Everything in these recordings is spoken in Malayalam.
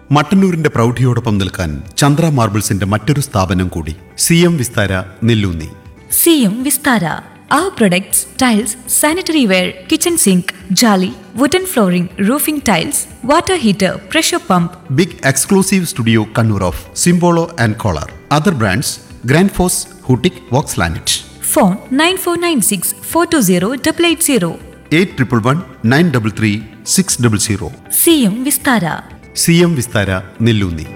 മട്ടന്നൂരിന്റെ പ്രൗഢിയോടൊപ്പം നിൽക്കാൻ ചന്ദ്ര മാർബിൾസിന്റെ മറ്റൊരു സ്ഥാപനം കൂടി, CM Vistara Nelloonni. CM Vistara. Our products, tiles, sanitary ware, kitchen sink, jolly, wooden flooring, roofing tiles, water heater, pressure pump. Big exclusive studio Kannur of സിംബോളോ and collar. Other brands grand FOSS, ഹൂട്ടിക്, Woakes ലാനറ്റ്. Phone 9496 420 880. 8111 933 600. CM Vistara. CM Vistara Nelloonni.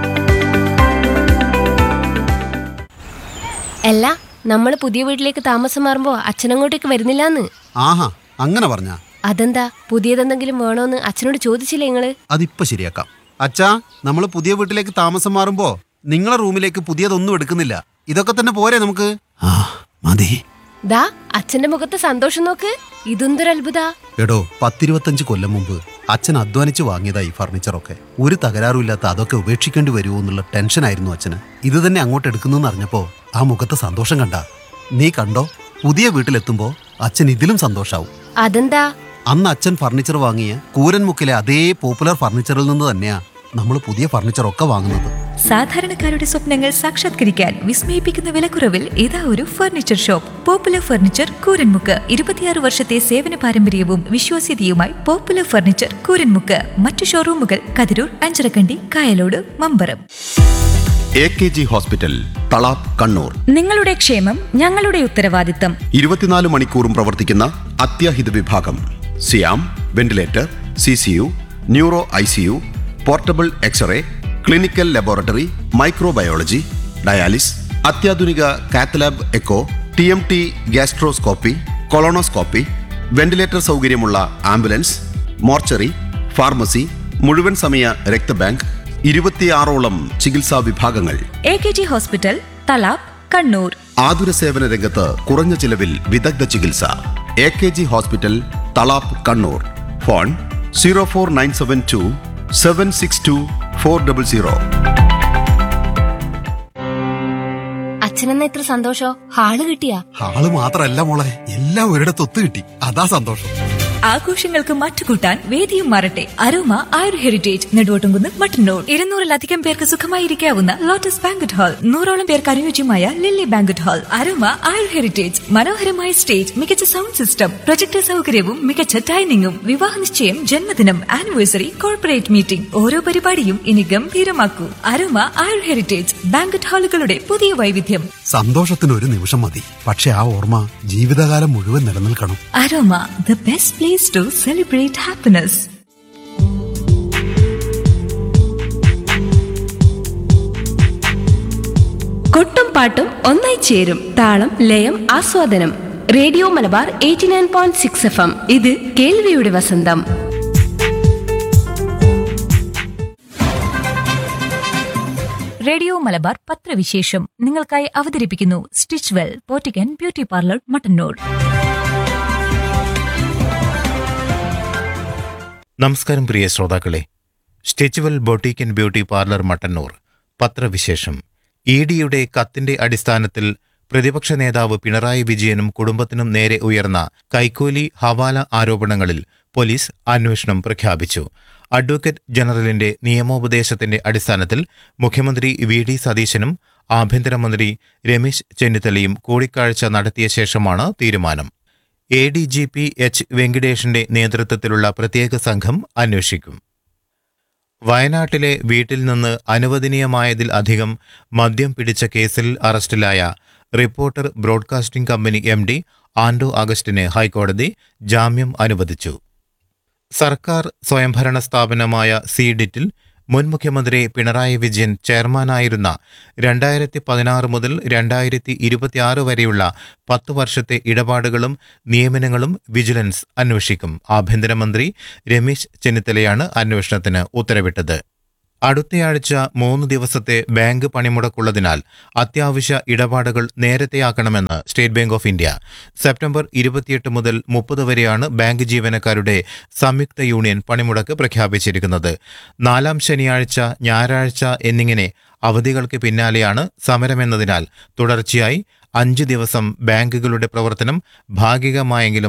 അല്ല, നമ്മള് പുതിയ വീട്ടിലേക്ക് താമസം മാറുമ്പോ അച്ഛനങ്ങോട്ടേക്ക് വരുന്നില്ലാന്ന്. ആഹാ, അങ്ങനെ പറഞ്ഞാ? അതെന്താ, പുതിയതെന്തെങ്കിലും വേണോന്ന് അച്ഛനോട് ചോദിച്ചില്ലേ നിങ്ങള്? അതിപ്പോ ശരിയാക്കാം. അച്ഛാ, നമ്മള് പുതിയ വീട്ടിലേക്ക് താമസം മാറുമ്പോ നിങ്ങളെ റൂമിലേക്ക് പുതിയതൊന്നും എടുക്കുന്നില്ല. ഇതൊക്കെ തന്നെ പോരെ നമുക്ക്? മതി. ദാ അച്ഛന്റെ മുഖത്ത് സന്തോഷം നോക്ക്. ഇതെന്തൊരു അത്ഭുത. എടോ, 10-25 കൊല്ലം മുമ്പ് അച്ഛൻ അധ്വാനിച്ച് വാങ്ങിയതായി ഫർണിച്ചറൊക്കെ. ഒരു തകരാറുമില്ലാത്ത അതൊക്കെ ഉപേക്ഷിക്കേണ്ടി വരുമോ എന്നുള്ള ടെൻഷനായിരുന്നു അച്ഛന്. ഇത് തന്നെ അങ്ങോട്ട് എടുക്കുന്നു അറിഞ്ഞപ്പോ ആ മുഖത്തെ സന്തോഷം കണ്ട. നീ കണ്ടോ, പുതിയ വീട്ടിലെത്തുമ്പോ അച്ഛൻ ഇതിലും സന്തോഷാവും. അതെന്താ? അന്ന് അച്ഛൻ ഫർണിച്ചർ വാങ്ങിയ കൂരൻമുക്കിലെ അതേ പോപ്പുലർ ഫർണിച്ചറിൽ നിന്ന് തന്നെയാ നമ്മൾ പുതിയ ഫർണിച്ചറൊക്കെ വാങ്ങുന്നത്. സാധാരണക്കാരുടെ സ്വപ്നങ്ങൾ സാക്ഷാത്കരിക്കാൻ വിസ്മയിപ്പിക്കുന്ന വിലക്കുറവിൽ ഇതാ ഒരു furniture shop. Popular furniture, Kooranmukku. 26 വർഷത്തെ സേവന പാരമ്പര്യവും വിശ്വാസ്യതയുമായി പോപ്പുലർ ഫർണിച്ചർ, കൂരൻമുക്ക്. മറ്റു ഷോറൂമുകൾ കതിരൂർ, അഞ്ചരക്കണ്ടി, കായലോട്, മമ്പറം. AKG hospital, Thalap, Kannur. നിങ്ങളുടെ ക്ഷേമം ഞങ്ങളുടെ ഉത്തരവാദിത്തം. 24 മണിക്കൂറും പ്രവർത്തിക്കുന്ന അത്യാഹിത വിഭാഗം. സിയാം ventilator, CCU, neuro ICU, portable x-ray, clinical laboratory, microbiology, dialysis, അത്യാധുനിക cath lab echo, TMT gastroscopy, colonoscopy, ventilator സൗകര്യമുള്ള ആംബുലൻസ്, മോർച്ചറി, ഫാർമസി, മുഴുവൻ സമയ രക്തബാങ്ക്, 26ഓളം ചികിത്സാ വിഭാഗങ്ങൾ. AKG hospital, Thalap, Kannur. ആതുര സേവന രംഗത്ത് കുറഞ്ഞ ചിലവിൽ വിദഗ്ധ ചികിത്സ. AKG hospital, Thalap, Kannur. Phone 04972 762 400. അച്ഛനെന്ന ഇത്ര സന്തോഷോ? ഹാള് കിട്ടിയാ? ഹാള് മാത്രല്ല മോളെ, എല്ലാം ഒരിടത്ത് ഒത്തു കിട്ടി. അതാ സന്തോഷം. ആഘോഷങ്ങൾക്ക് മാറ്റുകൂട്ടാൻ വേദിയും മാറട്ടെ. അരോമ ആയുർ ഹെറിറ്റേജ്, നെടുവോട്ടുംകുന്ന്, മട്ടന്നൂർ. 200-ലധികം പേർക്ക് സുഖമായിരിക്കാവുന്ന ലോട്ടസ് ബാങ്കറ്റ് ഹാൾ, 100ഓളം പേർക്ക് അനുയോജ്യമായ ലില്ലി ബാങ്കറ്റ് ഹാൾ. അരോമ ആയുർ ഹെറിറ്റേജ്, മനോഹരമായ സ്റ്റേജ്, മികച്ച സൗണ്ട് സിസ്റ്റം, പ്രൊജക്ടർ സൗകര്യവും മികച്ച ഡൈനിങ്ങും. വിവാഹ നിശ്ചയം, ജന്മദിനം, ആനിവേഴ്സറി, കോർപ്പറേറ്റ് മീറ്റിംഗ്, ഓരോ പരിപാടിയും ഇനി ഗംഭീരമാക്കൂ. അരോമ ആയുർ ഹെറിറ്റേജ് ബാങ്കറ്റ് ഹാളുകളുടെ പുതിയ വൈവിധ്യം. സന്തോഷത്തിന് ഒരു നിമിഷം മതി, പക്ഷെ ആ ഓർമ്മ ജീവിതകാലം മുഴുവൻ നിലനിൽക്കണം. Aroma, the best place to celebrate happiness. കൊട്ടും പാട്ടും ഒന്നായി ചേരും. താളം, ലയം, ആസ്വാദനം. Radio Malabar 89.6 FM. ഇത് കേൾവിയുടെ വസന്തം. റേഡിയോ മലബാർ പത്രവിശേഷം നിങ്ങൾക്കായി അവതരിപ്പിക്കുന്നു stitch well, പോറ്റിക്കൻ beauty parlour, Mattannur. നമസ്കാരം പ്രിയ ശ്രോതാക്കളെ. സ്റ്റിച്ചുവൽ boutique and beauty parlour, Mattannur പത്രവിശേഷം. EDയുടെ കത്തിന്റെ അടിസ്ഥാനത്തിൽ പ്രതിപക്ഷ നേതാവ് പിണറായി വിജയനും കുടുംബത്തിനും നേരെ ഉയർന്ന കൈക്കൂലി, ഹവാല ആരോപണങ്ങളിൽ പോലീസ് അന്വേഷണം പ്രഖ്യാപിച്ചു. അഡ്വക്കേറ്റ് ജനറലിന്റെ നിയമോപദേശത്തിന്റെ അടിസ്ഥാനത്തിൽ മുഖ്യമന്ത്രി VD സതീശനും ആഭ്യന്തരമന്ത്രി രമേശ് ചെന്നിത്തലയും കൂടിക്കാഴ്ച നടത്തിയ ശേഷമാണ് തീരുമാനം. ADGP H. വെങ്കിടേഷിന്റെ നേതൃത്വത്തിലുള്ള പ്രത്യേക സംഘം അന്വേഷിക്കും. വയനാട്ടിലെ വീട്ടിൽ നിന്ന് അനുവദനീയമായതിൽ അധികം മദ്യം പിടിച്ച കേസിൽ അറസ്റ്റിലായ റിപ്പോർട്ടർ ബ്രോഡ്കാസ്റ്റിംഗ് കമ്പനി MD ആൻഡോ അഗസ്റ്റിന് ഹൈക്കോടതി ജാമ്യം അനുവദിച്ചു. സർക്കാർ സ്വയംഭരണ സ്ഥാപനമായ CDITൽ മുൻ മുഖ്യമന്ത്രി പിണറായി വിജയൻ ചെയർമാനായിരുന്ന 2016 മുതൽ 2026 വരെയുള്ള 10 വർഷത്തെ ഇടപാടുകളും നിയമനങ്ങളും വിജിലൻസ് അന്വേഷിക്കും. ആഭ്യന്തരമന്ത്രി രമേശ് ചെന്നിത്തലയാണ് അന്വേഷണത്തിന് ഉത്തരവിട്ടത്. അടുത്തയാഴ്ച 3 ദിവസത്തെ ബാങ്ക് പണിമുടക്കുള്ളതിനാൽ അത്യാവശ്യ ഇടപാടുകൾ നേരത്തെയാക്കണമെന്ന് state bank of India. September 28 മുതൽ 30 വരെയാണ് ബാങ്ക് ജീവനക്കാരുടെ സംയുക്ത യൂണിയൻ പണിമുടക്ക് പ്രഖ്യാപിച്ചിരിക്കുന്നത്. 4ാം ശനിയാഴ്ച, ഞായറാഴ്ച എന്നിങ്ങനെ അവധികൾക്ക് പിന്നാലെയാണ് സമരമെന്നതിനാൽ തുടർച്ചയായി 5 ദിവസം ബാങ്കുകളുടെ പ്രവർത്തനം ഭാഗികമായെങ്കിലും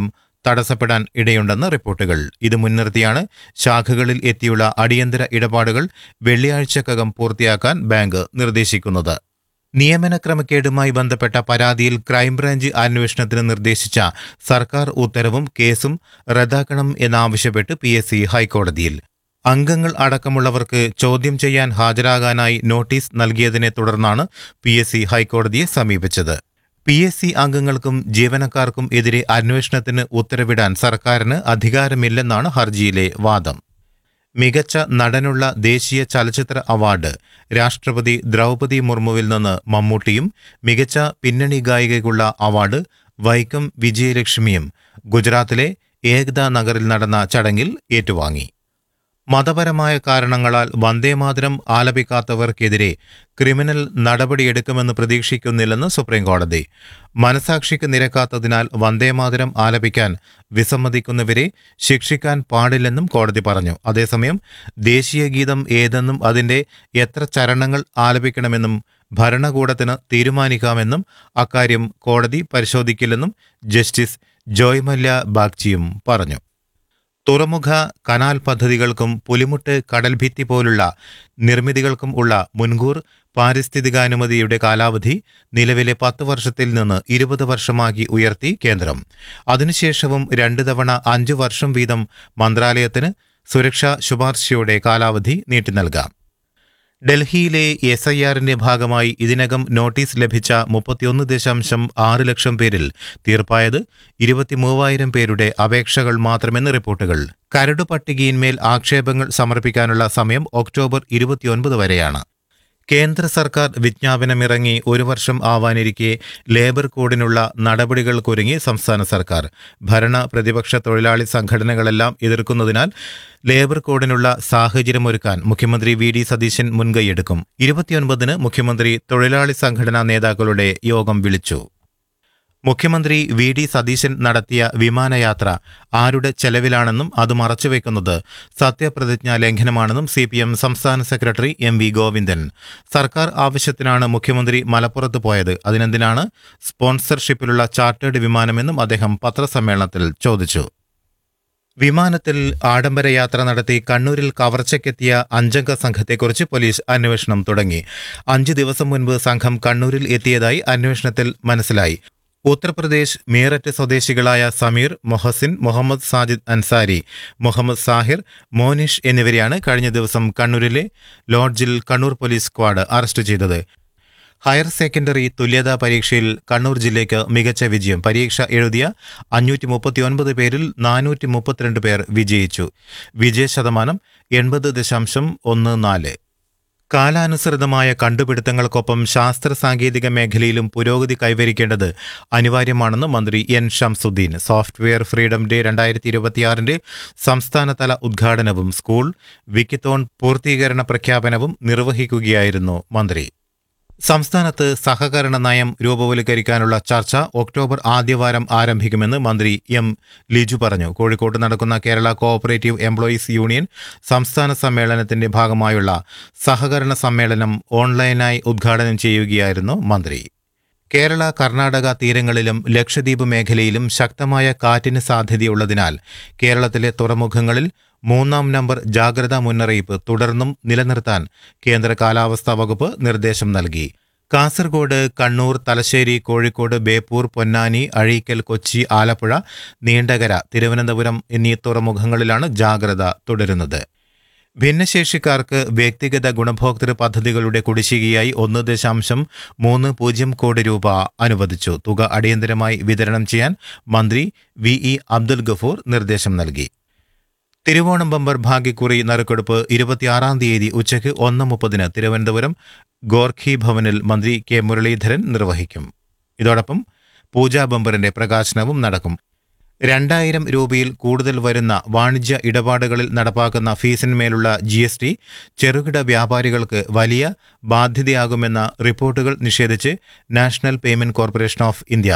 തടസ്സപ്പെടാൻ ഇടയുണ്ടെന്ന് റിപ്പോർട്ടുകൾ. ഇത് മുൻനിർത്തിയാണ് ശാഖകളിൽ എത്തിയുള്ള അടിയന്തര ഇടപാടുകൾ വെള്ളിയാഴ്ചക്കകം പൂർത്തിയാക്കാൻ ബാങ്ക് നിർദ്ദേശിക്കുന്നത്. നിയമന ക്രമക്കേടുമായി ബന്ധപ്പെട്ട പരാതിയിൽ ക്രൈംബ്രാഞ്ച് അന്വേഷണത്തിന് നിർദ്ദേശിച്ച സർക്കാർ ഉത്തരവും കേസും റദ്ദാക്കണം എന്നാവശ്യപ്പെട്ട് PSC ഹൈക്കോടതിയിൽ. അംഗങ്ങൾ അടക്കമുള്ളവർക്ക് ചോദ്യം ചെയ്യാൻ ഹാജരാകാനായി നോട്ടീസ് നൽകിയതിനെ തുടർന്നാണ് PSC ഹൈക്കോടതിയെ സമീപിച്ചത്. PSC അംഗങ്ങൾക്കും ജീവനക്കാർക്കും എതിരെ അന്വേഷണത്തിന് ഉത്തരവിടാൻ സർക്കാരിന് അധികാരമില്ലെന്നാണ് ഹർജിയിലെ വാദം. മികച്ച നടനുള്ള ദേശീയ ചലച്ചിത്ര അവാർഡ് രാഷ്ട്രപതി ദ്രൗപദി മുർമുവിൽ നിന്ന് മമ്മൂട്ടിയും മികച്ച പിന്നണി ഗായികയ്ക്കുള്ള അവാർഡ് വൈക്കം വിജയലക്ഷ്മിയും ഗുജറാത്തിലെ ഏകതാ നഗറിൽ നടന്ന ചടങ്ങിൽ ഏറ്റുവാങ്ങി. മതപരമായ കാരണങ്ങളാൽ വന്ദേമാതരം ആലപിക്കാത്തവർക്കെതിരെ ക്രിമിനൽ നടപടിയെടുക്കുമെന്ന് പ്രതീക്ഷിക്കുന്നില്ലെന്ന് സുപ്രീംകോടതി. മനസാക്ഷിക്ക് നിരക്കാത്തതിനാൽ വന്ദേമാതരം ആലപിക്കാൻ വിസമ്മതിക്കുന്നവരെ ശിക്ഷിക്കാൻ പാടില്ലെന്നും കോടതി പറഞ്ഞു. അതേസമയം ദേശീയ ഗീതം ഏതെന്നും അതിന്റെ എത്ര ചരണങ്ങൾ ആലപിക്കണമെന്നും ഭരണകൂടത്തിന് തീരുമാനിക്കാമെന്നും അക്കാര്യം കോടതി പരിശോധിക്കില്ലെന്നും ജസ്റ്റിസ് ജോയ് മല്യ ബാഗ്ചിയും പറഞ്ഞു. തുറമുഖ കനാൽ പദ്ധതികൾക്കും പുലിമുട്ട് കടൽഭിത്തി പോലുള്ള നിർമ്മിതികൾക്കും ഉള്ള മുൻകൂർ പാരിസ്ഥിതികാനുമതിയുടെ കാലാവധി നിലവിലെ 10 വർഷത്തിൽ നിന്ന് 20 വർഷമാക്കി ഉയർത്തി കേന്ദ്രം. അതിനുശേഷവും 2 തവണ 5 വർഷം വീതം മന്ത്രാലയത്തിന് സുരക്ഷാ ശുപാർശയോടെ കാലാവധി നീട്ടി നൽകാം. ഡൽഹിയിലെ SIRന്റെ ഭാഗമായി ഇതിനകം നോട്ടീസ് ലഭിച്ച 31.6 ലക്ഷം പേരിൽ തീർപ്പായത് 23,000 പേരുടെ അപേക്ഷകൾ മാത്രമെന്ന് റിപ്പോർട്ടുകൾ. കരട് പട്ടികയിന്മേൽ ആക്ഷേപങ്ങൾ സമർപ്പിക്കാനുള്ള സമയം ഒക്ടോബർ 29 വരെയാണ്. കേന്ദ്ര സർക്കാർ വിജ്ഞാപനമിറങ്ങി 1 വർഷം ആവാനിരിക്കെ ലേബർ കോഡിനുള്ള നടപടികൾക്കൊരുങ്ങി സംസ്ഥാന സർക്കാർ. ഭരണ പ്രതിപക്ഷ തൊഴിലാളി സംഘടനകളെല്ലാം എതിർക്കുന്നതിനാൽ ലേബർ കോഡിനുള്ള സാഹചര്യമൊരുക്കാൻ മുഖ്യമന്ത്രി VD സതീശൻ മുൻകൈയെടുക്കും. 29-ന് മുഖ്യമന്ത്രി തൊഴിലാളി സംഘടനാ നേതാക്കളുടെ യോഗം വിളിച്ചു. മുഖ്യമന്ത്രി VD സതീശൻ നടത്തിയ വിമാനയാത്ര ആരുടെ ചെലവിലാണെന്നും അത് മറച്ചുവെക്കുന്നത് സത്യപ്രതിജ്ഞാ ലംഘനമാണെന്നും CPM സംസ്ഥാന സെക്രട്ടറി MV ഗോവിന്ദൻ. സർക്കാർ ആവശ്യത്തിനാണ് മുഖ്യമന്ത്രി മലപ്പുറത്ത് പോയത്, അതിനെന്തിനാണ് സ്പോൺസർഷിപ്പിലുള്ള ചാർട്ടേഡ് വിമാനമെന്നും അദ്ദേഹം പത്രസമ്മേളനത്തിൽ ചോദിച്ചു. വിമാനത്തിൽ ആഡംബര യാത്ര നടത്തി കണ്ണൂരിൽ കവർച്ചയ്ക്കെത്തിയ 5-അംഗ സംഘത്തെക്കുറിച്ച് പോലീസ് അന്വേഷണം തുടങ്ങി. 5 ദിവസം മുൻപ് സംഘം കണ്ണൂരിൽ എത്തിയതായി അന്വേഷണത്തിൽ മനസ്സിലായി. ഉത്തർപ്രദേശ് മീററ്റ് സ്വദേശികളായ സമീർ, മൊഹസിൻ, മുഹമ്മദ് സാജിദ് അൻസാരി, മുഹമ്മദ് സാഹിർ, മോനിഷ് എന്നിവരെയാണ് കഴിഞ്ഞ ദിവസം കണ്ണൂരിലെ ലോഡ്ജിൽ കണ്ണൂർ പോലീസ് സ്ക്വാഡ് അറസ്റ്റ് ചെയ്തത്. ഹയർ സെക്കൻഡറി തുല്യതാ പരീക്ഷയിൽ കണ്ണൂർ ജില്ലയ്ക്ക് മികച്ച വിജയം. പരീക്ഷ എഴുതിയ 539 പേരിൽ 432 പേർ വിജയിച്ചു. വിജയശതമാനം 80.14. കാലാനുസൃതമായ കണ്ടുപിടുത്തങ്ങൾക്കൊപ്പം ശാസ്ത്ര സാങ്കേതിക മേഖലയിലും പുരോഗതി കൈവരിക്കേണ്ടത് അനിവാര്യമാണെന്ന് മന്ത്രി N Shamsuddin. Software freedom day 2026-ന്റെ സംസ്ഥാനതല ഉദ്ഘാടനവും സ്കൂൾ വിക്കിത്തോൺ പൂർത്തീകരണ പ്രഖ്യാപനവും നിർവഹിക്കുകയായിരുന്നു മന്ത്രി. സംസ്ഥാനത്ത് സഹകരണ നയം രൂപവൽക്കരിക്കാനുള്ള ചർച്ച ഒക്ടോബർ ആദ്യവാരം ആരംഭിക്കുമെന്ന് മന്ത്രി M ലിജു പറഞ്ഞു. കോഴിക്കോട്ട് നടക്കുന്ന കേരള കോഓപ്പറേറ്റീവ് എംപ്ലോയീസ് യൂണിയൻ സംസ്ഥാന സമ്മേളനത്തിന്റെ ഭാഗമായുള്ള സഹകരണ സമ്മേളനം ഓൺലൈനായി ഉദ്ഘാടനം ചെയ്യുകയായിരുന്നു മന്ത്രി. കേരള കർണാടക തീരങ്ങളിലും ലക്ഷദ്വീപ് മേഖലയിലും ശക്തമായ കാറ്റിന് സാധ്യതയുള്ളതിനാൽ കേരളത്തിലെ തുറമുഖങ്ങളിൽ 3-ാം നമ്പർ ജാഗ്രതാ മുന്നറിയിപ്പ് തുടർന്നും നിലനിർത്താൻ കേന്ദ്ര കാലാവസ്ഥാ വകുപ്പ് നിർദ്ദേശം നൽകി. കാസർഗോഡ്, കണ്ണൂർ, തലശ്ശേരി, കോഴിക്കോട്, ബേപ്പൂർ, പൊന്നാനി, അഴീക്കൽ, കൊച്ചി, ആലപ്പുഴ, നീണ്ടകര, തിരുവനന്തപുരം എന്നീ തുറമുഖങ്ങളിലാണ് ജാഗ്രത തുടരുന്നത്. ഭിന്നശേഷിക്കാർക്ക് വ്യക്തിഗത ഗുണഭോക്തൃ പദ്ധതികളുടെ കുടിശ്ശികയായി 1.30 കോടി രൂപ അനുവദിച്ചു. തുക അടിയന്തരമായി വിതരണം ചെയ്യാൻ മന്ത്രി VE അബ്ദുൽ ഗഫൂർ നിർദ്ദേശം നൽകി. തിരുവോണം ബമ്പർ ഭാഗ്യക്കുറി നറുക്കെടുപ്പ് 26-ാം തീയതി ഉച്ചയ്ക്ക് 1:30 തിരുവനന്തപുരം ഗോർഖി ഭവനിൽ മന്ത്രി K മുരളീധരൻ നിർവഹിക്കും. ഇതോടൊപ്പം പൂജാ ബമ്പറിന്റെ പ്രകാശനവും നടക്കും. 2000 രൂപയിൽ കൂടുതൽ വരുന്ന വാണിജ്യ ഇടപാടുകളിൽ നടപ്പാക്കുന്ന ഫീസിന്മേലുള്ള GST ചെറുകിട വ്യാപാരികൾക്ക് വലിയ ബാധ്യതയാകുമെന്ന റിപ്പോർട്ടുകൾ നിഷേധിച്ച് national payment corporation of India